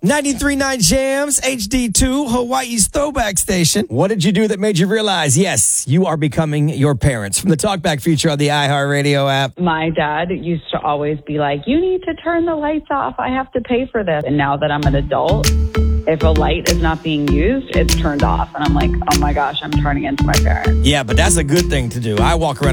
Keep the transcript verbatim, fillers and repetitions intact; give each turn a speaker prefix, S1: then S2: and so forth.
S1: ninety-three point nine Jams, H D two, Hawaii's throwback station. What did you do that made you realize, yes, you are becoming your parents? From the Talkback feature on the iHeartRadio app.
S2: My dad used to always be like, you need to turn the lights off. I have to pay for this. And now that I'm an adult, if a light is not being used, it's turned off. And I'm like, oh my gosh, I'm turning into my parents.
S1: Yeah, but that's a good thing to do. I walk around